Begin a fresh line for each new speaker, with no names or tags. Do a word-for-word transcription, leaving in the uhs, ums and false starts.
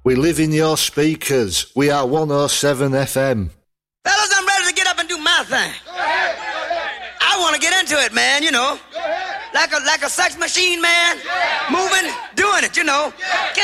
We live in your speakers. We are one oh seven F M.
Fellas, I'm ready to get up and do my thing. I want to get into it, man, you know. Like a, like a sex machine, man. Moving, doing it, you know.